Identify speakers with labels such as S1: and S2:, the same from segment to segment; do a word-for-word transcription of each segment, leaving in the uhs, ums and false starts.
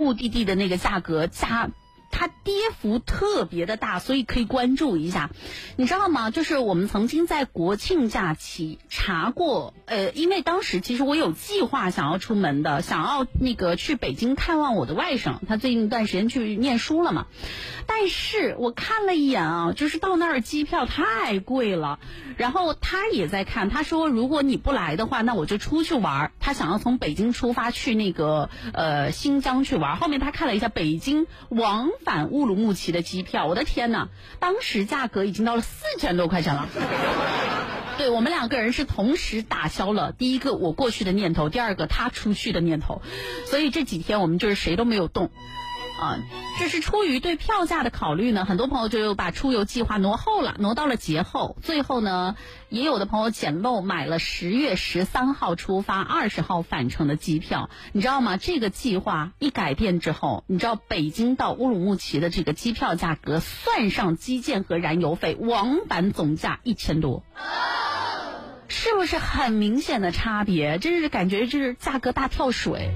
S1: 目的地的那个价格加。它跌幅特别的大，所以可以关注一下。你知道吗？就是我们曾经在国庆假期查过，呃，因为当时其实我有计划想要出门的，想要那个去北京看望我的外甥，他最近一段时间去念书了嘛。但是我看了一眼啊，就是到那儿机票太贵了，然后他也在看，他说如果你不来的话，那我就出去玩。他想要从北京出发去那个呃新疆去玩。后面他看了一下北京往返乌鲁木齐的机票，我的天哪，当时价格已经到了四千多块钱了。对，我们两个人是同时打消了第一个我过去的念头，第二个他出去的念头，所以这几天我们就是谁都没有动。啊，这是出于对票价的考虑呢，很多朋友就把出游计划挪后了，挪到了节后。最后呢，也有的朋友捡漏买了十月十三号出发、二十号返程的机票。你知道吗？这个计划一改变之后，你知道北京到乌鲁木齐的这个机票价格，算上基建和燃油费，往返总价一千多。是不是很明显的差别？真是感觉就是价格大跳水。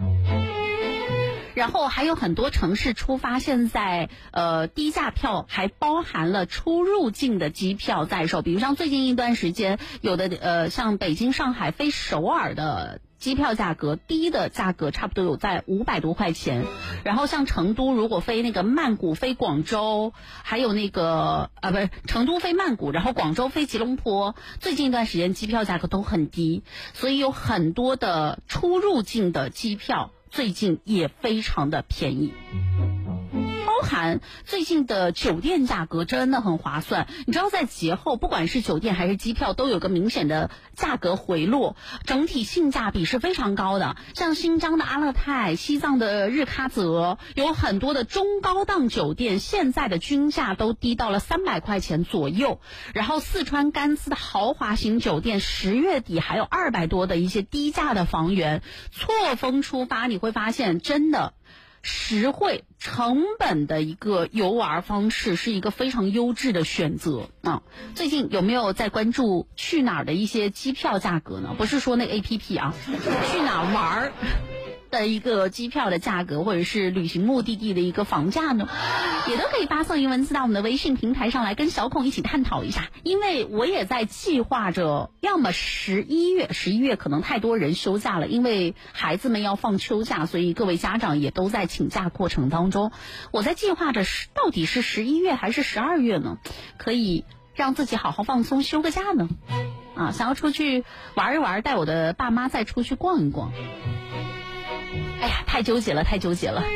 S1: 然后还有很多城市出发，现在呃低价票还包含了出入境的机票在售，比如像最近一段时间有的呃像北京、上海飞首尔的机票价格，低的价格差不多有在五百多块钱。然后像成都如果飞那个曼谷飞广州，还有那个啊不是成都飞曼谷，然后广州飞吉隆坡，最近一段时间机票价格都很低，所以有很多的出入境的机票最近也非常的便宜，包含最近的酒店价格真的很划算。你知道在节后不管是酒店还是机票都有个明显的价格回落，整体性价比是非常高的。像新疆的阿勒泰、西藏的日喀则，有很多的中高档酒店现在的均价都低到了三百块钱左右。然后四川甘孜的豪华型酒店十月底还有二百多的一些低价的房源。错峰出发你会发现真的实惠成本的一个游玩方式，是一个非常优质的选择啊！最近有没有在关注去哪儿的一些机票价格呢？不是说那 A P P 啊，去哪儿玩的一个机票的价格，或者是旅行目的地的一个房价呢，也都可以发送一文字到我们的微信平台上来，跟小孔一起探讨一下。因为我也在计划着，要么十一月，十一月可能太多人休假了，因为孩子们要放秋假，所以各位家长也都在请假过程当中。我在计划着，到底是十一月还是十二月呢？可以让自己好好放松，休个假呢？啊，想要出去玩一玩，带我的爸妈再出去逛一逛。哎呀，太纠结了，太纠结了。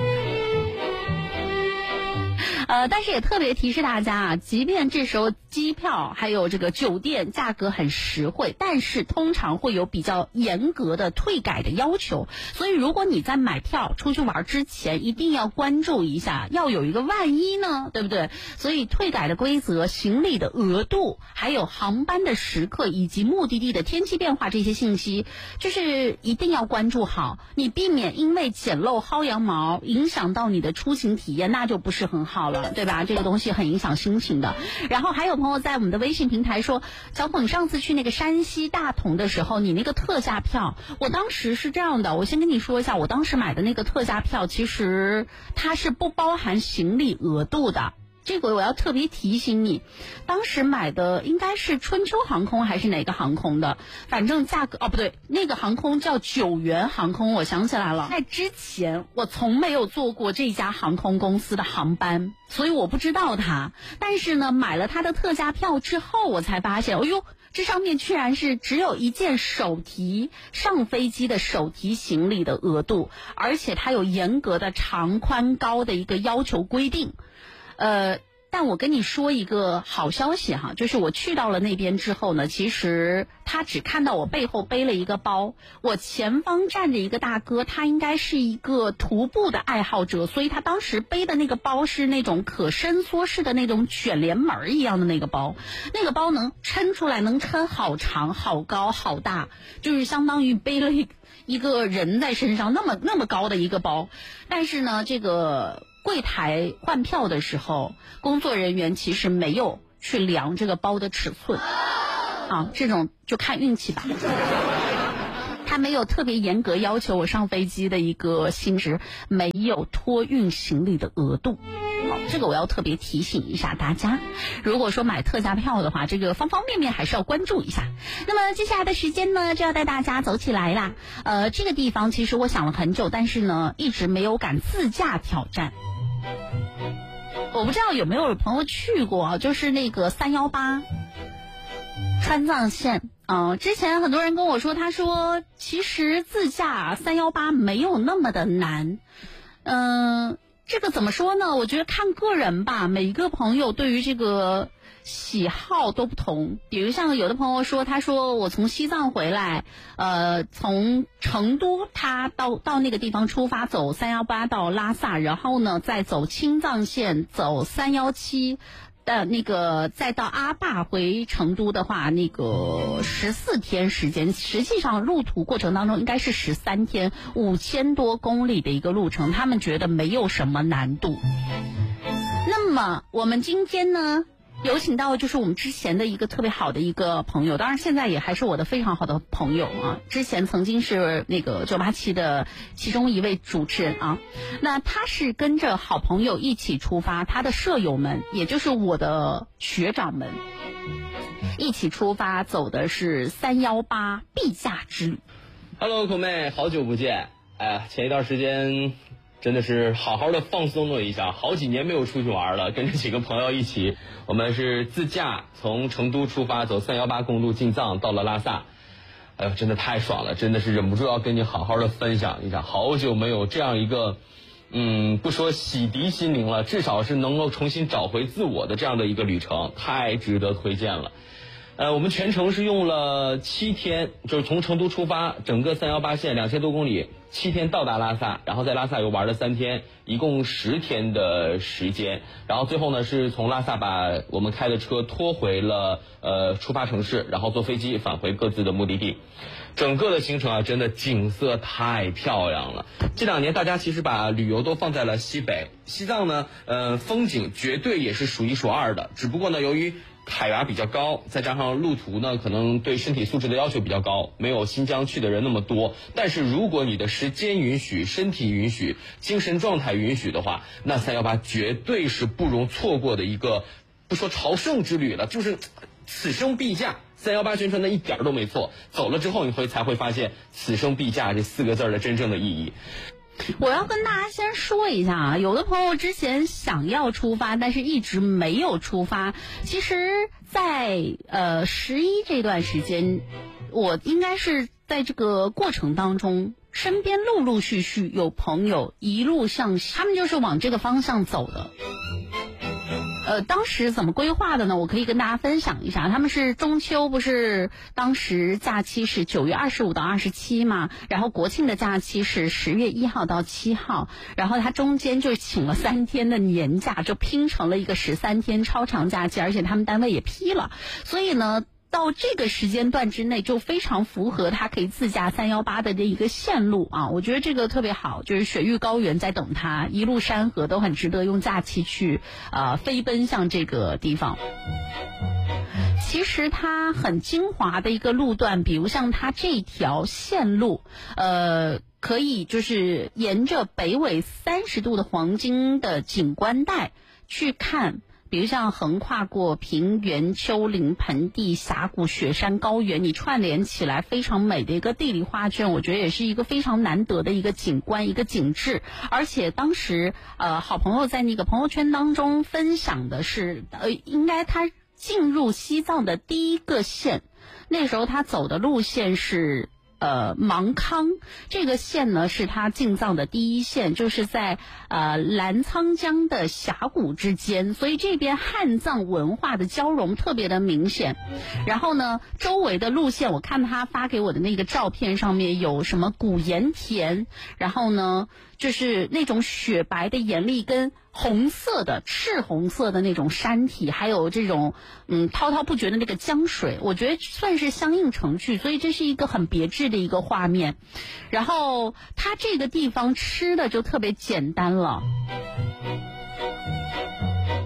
S1: 呃，但是也特别提示大家啊，即便这时候机票还有这个酒店价格很实惠，但是通常会有比较严格的退改的要求。所以如果你在买票出去玩之前，一定要关注一下，要有一个万一呢，对不对？所以退改的规则、行李的额度，还有航班的时刻以及目的地的天气变化这些信息，就是一定要关注好，你避免因为捡漏薅羊毛影响到你的出行体验，那就不是很好了，对吧？这个东西很影响心情的。然后还有朋友在我们的微信平台说，小孔，你上次去那个山西大同的时候，你那个特价票，我当时是这样的，我先跟你说一下，我当时买的那个特价票，其实它是不包含行李额度的。这个我要特别提醒你，当时买的应该是春秋航空还是哪个航空的，反正价格哦不对，那个航空叫九元航空，我想起来了。在之前我从没有坐过这家航空公司的航班，所以我不知道它。但是呢，买了它的特价票之后，我才发现，哎呦，这上面居然是只有一件手提上飞机的手提行李的额度，而且它有严格的长宽高的一个要求规定。呃，但我跟你说一个好消息哈，就是我去到了那边之后呢，其实他只看到我背后背了一个包，我前方站着一个大哥，他应该是一个徒步的爱好者，所以他当时背的那个包是那种可伸缩式的那种卷帘门一样的那个包，那个包能抻出来，能抻好长、好高、好大，就是相当于背了一一个人在身上那么那么高的一个包。但是呢，这个柜台换票的时候，工作人员其实没有去量这个包的尺寸啊，这种就看运气吧。 他没有特别严格要求我上飞机的一个性质，没有托运行李的额度。好，这个我要特别提醒一下大家，如果说买特价票的话，这个方方面面还是要关注一下。那么接下来的时间呢，就要带大家走起来啦。呃，这个地方其实我想了很久，但是呢，一直没有敢自驾挑战。我不知道有没有朋友去过，就是那个三一八川藏线。嗯、呃，之前很多人跟我说，他说其实自驾三一八没有那么的难。嗯、呃。这个怎么说呢？我觉得看个人吧，每一个朋友对于这个喜好都不同。比如像有的朋友说，他说我从西藏回来，呃，从成都他到到那个地方出发，走三一八到拉萨，然后呢再走青藏线，走三一七。的那个再到阿坝回成都的话，那个十四天时间，实际上路途过程当中应该是十三天，五千多公里的一个路程，他们觉得没有什么难度。那么我们今天呢，有请到就是我们之前的一个特别好的一个朋友，当然现在也还是我的非常好的朋友啊。之前曾经是那个九八七的其中一位主持人啊。那他是跟着好朋友一起出发，他的舍友们，也就是我的学长们，一起出发，走的是三一八必驾之旅。
S2: Hello， 孔妹，好久不见。哎呀，前一段时间真的是好好的放松了一下，好几年没有出去玩了，跟着几个朋友一起，我们是自驾从成都出发，走三一八公路进藏，到了拉萨。哎呦，真的太爽了，真的是忍不住要跟你好好的分享一下，好久没有这样一个嗯，不说洗涤心灵了，至少是能够重新找回自我的这样的一个旅程，太值得推荐了。呃，我们全程是用了七天，就是从成都出发，整个三一八线两千多公里，七天到达拉萨，然后在拉萨又玩了三天，一共十天的时间。然后最后呢，是从拉萨把我们开的车拖回了呃出发城市，然后坐飞机返回各自的目的地。整个的行程啊，真的景色太漂亮了。这两年大家其实把旅游都放在了西北，西藏呢，呃，风景绝对也是数一数二的。只不过呢，由于海拔比较高，再加上路途呢，可能对身体素质的要求比较高，没有新疆去的人那么多。但是如果你的时间允许、身体允许、精神状态允许的话，那三一八绝对是不容错过的一个，不说朝圣之旅了，就是此生必驾。三一八宣传的一点都没错，走了之后你会才会发现此生必驾这四个字的真正的意义。
S1: 我要跟大家先说一下啊，有的朋友之前想要出发，但是一直没有出发。其实在呃十一这段时间，我应该是在这个过程当中，身边陆陆续续有朋友一路向西，他们就是往这个方向走的。呃，当时怎么规划的呢？我可以跟大家分享一下。他们是中秋，不是当时假期是九月二十五到二十七嘛，然后国庆的假期是十月一号到七号，然后他中间就请了三天的年假，就拼成了一个十三天超长假期，而且他们单位也批了，所以呢，到这个时间段之内就非常符合他可以自驾三一八的这一个线路啊，我觉得这个特别好，就是雪域高原在等他，一路山河都很值得用假期去呃飞奔向这个地方。其实它很精华的一个路段，比如像它这条线路，呃，可以就是沿着北纬三十度的黄金的景观带去看。比如像横跨过平原、丘陵、盆地、峡谷、雪山、高原，你串联起来非常美的一个地理画卷，我觉得也是一个非常难得的一个景观、一个景致。而且当时呃，好朋友在那个朋友圈当中分享的是，呃，应该他进入西藏的第一个县，那时候他走的路线是呃，芒康这个县呢，是他进藏的第一县，就是在呃澜沧江的峡谷之间，所以这边汉藏文化的交融特别的明显。然后呢，周围的路线，我看他发给我的那个照片上面有什么古盐田，然后呢，就是那种雪白的岩砾跟红色的赤红色的那种山体，还有这种嗯滔滔不绝的那个江水，我觉得算是相映成趣，所以这是一个很别致的一个画面。然后它这个地方吃的就特别简单了，就是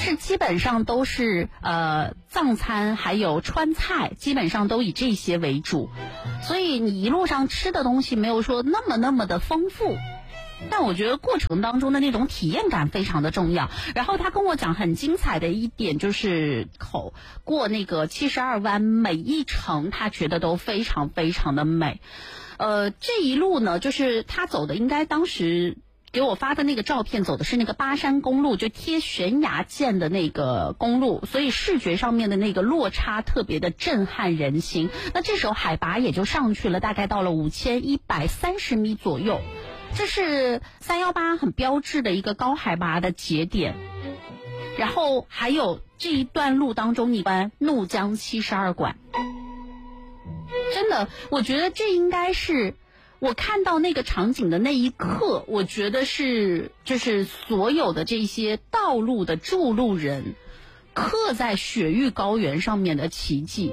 S1: 是基本上都是呃藏餐还有川菜，基本上都以这些为主，所以你一路上吃的东西没有说那么那么的丰富。但我觉得过程当中的那种体验感非常的重要。然后他跟我讲很精彩的一点就是口过那个七十二弯，每一程他觉得都非常非常的美。呃，这一路呢，就是他走的应该当时给我发的那个照片走的是那个巴山公路，就贴悬崖建的那个公路，所以视觉上面的那个落差特别的震撼人心。那这时候海拔也就上去了，大概到了五千一百三十米左右。这是三一八很标志的一个高海拔的节点。然后还有这一段路当中，你关怒江七十二馆，真的，我觉得这应该是我看到那个场景的那一刻，我觉得是就是所有的这些道路的筑路人刻在雪域高原上面的奇迹。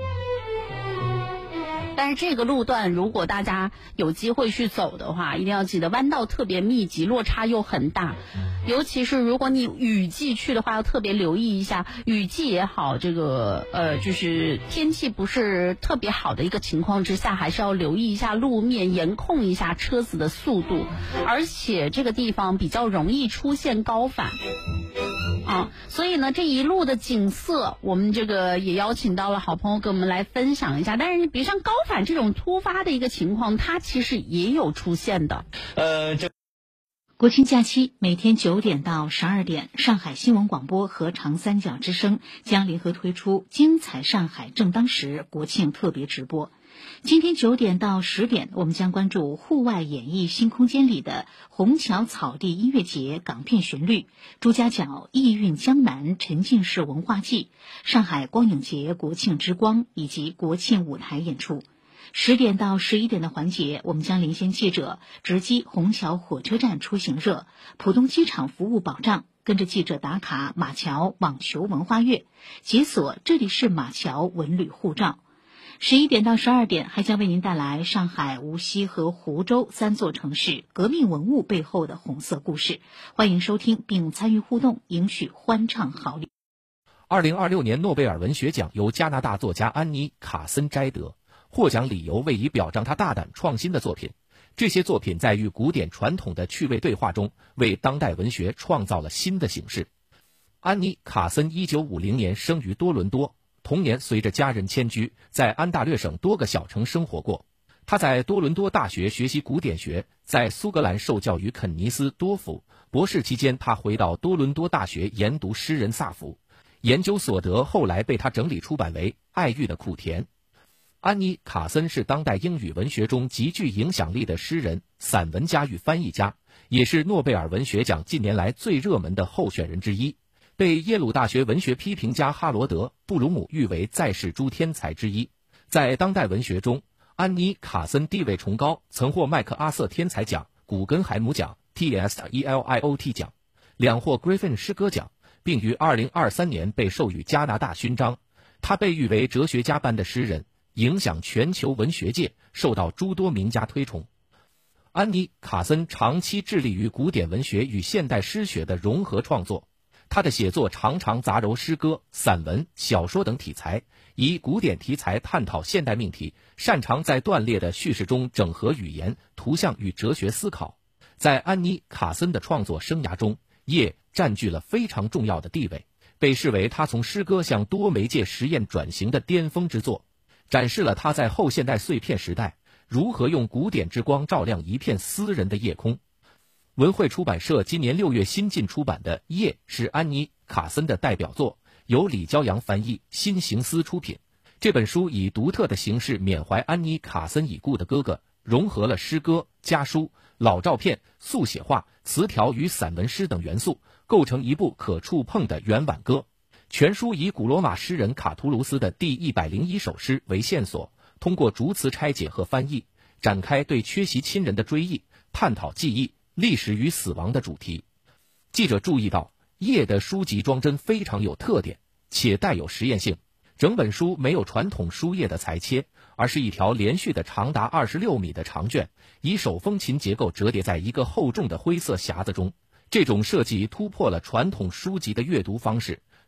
S1: 但是这个路段如果大家有机会去走的话，一定要记得弯道特别密集，落差又很大，尤其是如果你雨季去的话，要特别留意一下，雨季也好，这个呃就是天气不是特别好的一个情况之下，还是要留意一下路面，严控一下车子的速度，而且这个地方比较容易出现高反啊，所以呢，这一路的景色，我们这个也邀请到了好朋友跟我们来分享一下。但是，比如像高反这种突发的一个情况，它其实也有出现的。
S2: 呃，这
S3: 国庆假期每天九点到十二点，上海新闻广播和长三角之声将联合推出精彩上海正当时国庆特别直播。今天九点到十点，我们将关注户外演艺新空间里的虹桥草地音乐节港片旋律、朱家角意韵江南沉浸式文化季、上海光影节国庆之光以及国庆舞台演出。十点到十一点的环节，我们将连线记者直击虹桥火车站出行热、浦东机场服务保障，跟着记者打卡马桥网球文化月，解锁这里是马桥文旅护照。十一点到十二点，还将为您带来上海、无锡和湖州三座城市革命文物背后的红色故事。欢迎收听并参与互动，赢取欢唱好礼。
S4: 二零二六年诺贝尔文学奖由加拿大作家安妮·卡森摘得，获奖理由为以表彰他大胆创新的作品。这些作品在与古典传统的趣味对话中，为当代文学创造了新的形式。安妮·卡森一九五零年生于多伦多，童年随着家人迁居，在安大略省多个小城生活过。他在多伦多大学学习古典学，在苏格兰受教于肯尼斯多夫。博士期间，他回到多伦多大学研读诗人萨福，研究所得后来被他整理出版为《爱欲的苦甜》。安妮·卡森是当代英语文学中极具影响力的诗人、散文家与翻译家，也是诺贝尔文学奖近年来最热门的候选人之一。被耶鲁大学文学批评家哈罗德·布鲁姆誉为在世诸天才之一。在当代文学中，安妮·卡森地位崇高，曾获麦克阿瑟天才奖、古根海姆奖、T S E L I O T 奖，两获 Griffin 诗歌奖，并于二零二三年被授予加拿大勋章。他被誉为哲学家般的诗人，影响全球文学界，受到诸多名家推崇。安妮·卡森长期致力于古典文学与现代诗学的融合创作。他的写作常常杂糅诗歌、散文、小说等题材，以古典题材探讨现代命题，擅长在断裂的叙事中整合语言、图像与哲学思考。在安妮·卡森的创作生涯中，夜占据了非常重要的地位，被视为他从诗歌向多媒介实验转型的巅峰之作，展示了他在后现代碎片时代如何用古典之光照亮一片私人的夜空。文汇出版社今年六月新近出版的《夜》是安妮·卡森的代表作，由李骄阳翻译，新行思出品。这本书以独特的形式缅怀安妮·卡森已故的哥哥，融合了诗歌、家书、老照片、速写画、词条与散文诗等元素，构成一部可触碰的圆挽歌。全书以古罗马诗人卡图卢斯的第一百零一首诗为线索，通过逐词拆解和翻译，展开对缺席亲人的追忆，探讨记忆、历史与死亡的主题。记者注意到，叶的书籍装帧非常有特点，且带有实验性。整本书没有传统书页的裁切，而是一条连续的长达二十六米的长卷，以手风琴结构折叠在一个厚重的灰色匣子中。这种设计突破了传统书籍的阅读方式，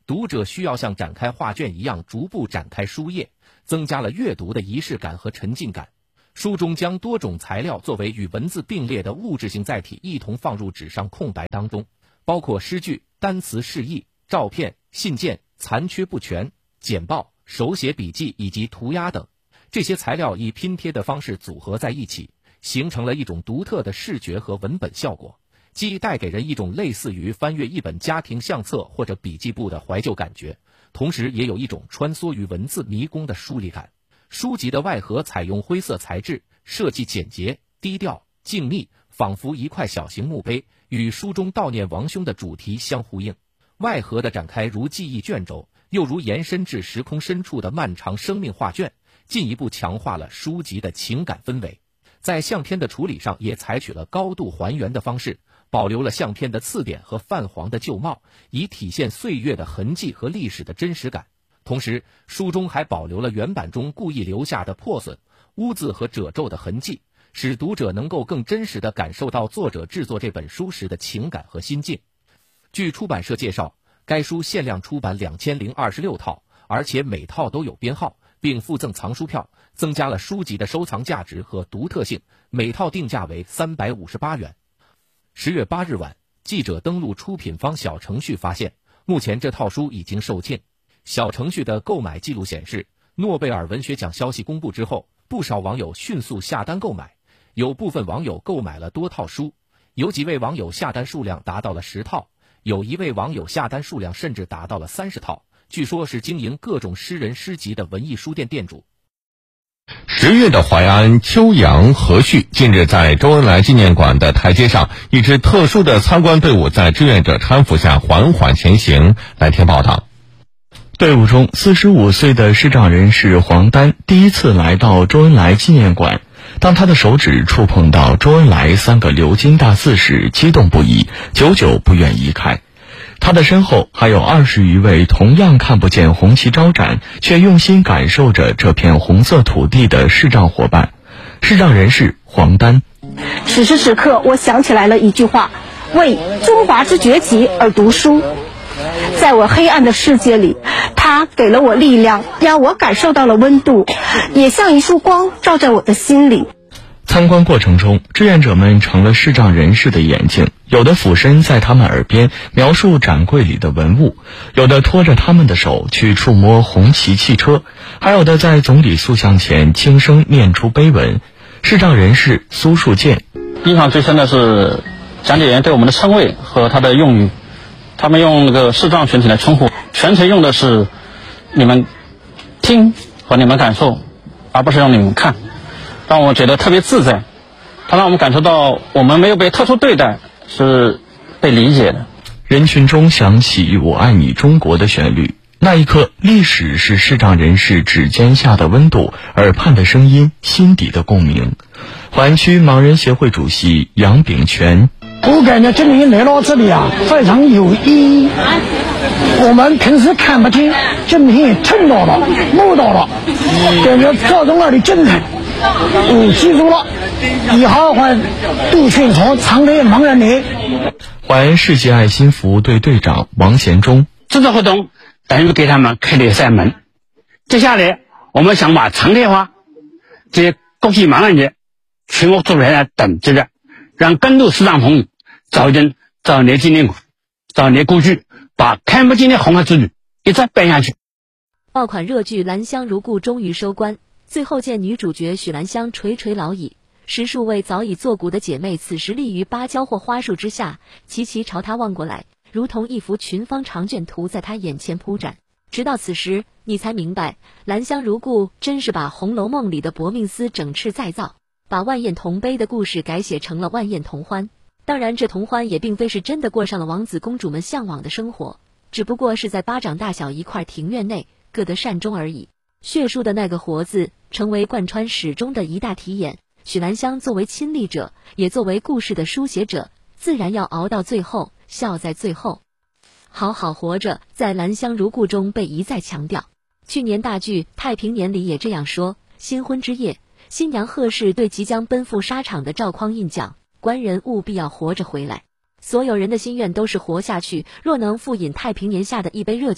S4: 读者需要像展开画卷一样逐步展开书页，增加了阅读的仪式感和沉浸感。书中将多种材料作为与文字并列的物质性载体一同放入纸上空白当中，包括诗句、单词释义、照片、信件、残缺不全、简报、手写笔记以及涂鸦等。这些材料以拼贴的方式组合在一起，形成了一种独特的视觉和文本效果，既带给人一种类似于翻阅一本家庭相册或者笔记簿的怀旧感觉，同时也有一种穿梭于文字迷宫的疏离感。书籍的外盒采用灰色材质，设计简洁、低调、静谧，仿佛一块小型墓碑，与书中悼念王兄的主题相呼应。外盒的展开如记忆卷轴，又如延伸至时空深处的漫长生命画卷，进一步强化了书籍的情感氛围。在相片的处理上也采取了高度还原的方式，保留了相片的刺点和泛黄的旧帽，以体现岁月的痕迹和历史的真实感。同时，书中还保留了原版中故意留下的破损、污渍和褶皱的痕迹，使读者能够更真实地感受到作者制作这本书时的情感和心境。据出版社介绍，该书限量出版两千零二十六套，而且每套都有编号，并附赠藏书票，增加了书籍的收藏价值和独特性，每套定价为三百五十八元。十月八日晚，记者登录出品方小程序发现，目前这套书已经售罄。小程序的购买记录显示，诺贝尔文学奖消息公布之后，不少网友迅速下单购买，有部分网友购买了多套书，有几位网友下单数量达到了十套，有一位网友下单数量甚至达到了三十套，据说是经营各种诗人诗集的文艺书店店主。
S5: 十月的淮安秋阳和煦，近日在周恩来纪念馆的台阶上，一支特殊的参观队伍在志愿者搀扶下缓缓前行。来听报道。
S6: 队伍中四十五岁的视障人士黄丹第一次来到周恩来纪念馆，当他的手指触碰到周恩来三个鎏金大字时，激动不已，久久不愿移开。他的身后还有二十余位同样看不见红旗招展，却用心感受着这片红色土地的视障伙伴。视障人士黄丹：
S7: 此时此刻，我想起来了一句话：为中华之崛起而读书。在我黑暗的世界里，它给了我力量，让我感受到了温度，也像一束光照在我的心里。
S6: 参观过程中，志愿者们成了视障人士的眼睛，有的俯身在他们耳边描述展柜里的文物，有的拖着他们的手去触摸红旗汽车，还有的在总理塑像前轻声念出碑文。视障人士苏树建：
S8: 印象最深的是讲解员对我们的称谓和他的用语，他们用那个视障群体来称呼，全程用的是你们听和你们感受，而不是用你们看，让我觉得特别自在。它让我们感受到我们没有被特殊对待，是被理解的。
S6: 人群中响起我爱你中国的旋律，那一刻，历史是视障人士指尖下的温度，耳畔的声音，心底的共鸣。淮安区盲人协会主席杨炳全：
S9: 我感觉今天来到这里啊，非常有意义。我们平时看不见，今天听到了，摸到了，感觉各种各的精彩。我记住了，以后会多宣传常来盲人来。
S6: 淮安世界爱心服务队队长王贤忠：
S10: 这次活动等于给他们开了一扇门，接下来我们想把常态化这些国际盲人节全国做出来等级的，让更多视障朋友走进周恩来纪念馆、周恩来故居，把看不见的红色之旅一直办下去。
S11: 爆款热剧《兰香如故》终于收官，最后见女主角许兰香垂垂老矣，十数位早已作古的姐妹此时立于芭蕉或花树之下，齐齐朝她望过来，如同一幅群芳长卷图在她眼前铺展。直到此时，你才明白，兰香如故真是把《红楼梦》里的薄命司整饬再造，把万艳同悲的故事改写成了万艳同欢。当然，这同欢也并非是真的过上了王子公主们向往的生活，只不过是在巴掌大小一块庭院内各得善终而已。血书的那个活字成为贯穿始终的一大题眼，许兰香作为亲历者，也作为故事的书写者，自然要熬到最后，笑在最后。好好活着在《兰香如故》中被一再强调。去年大剧《太平年》里也这样说，新婚之夜，新娘贺氏对即将奔赴沙场的赵匡胤讲，官人务必要活着回来。所有人的心愿都是活下去，若能复饮太平年下的一杯热酒，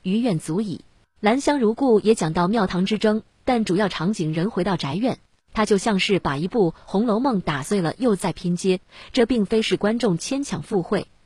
S11: 余愿足矣。兰香如故也讲到庙堂之争，但主要场景仍回到宅院，它就像是把一部《红楼梦》打碎了又再拼接，这并非是观众牵强附会，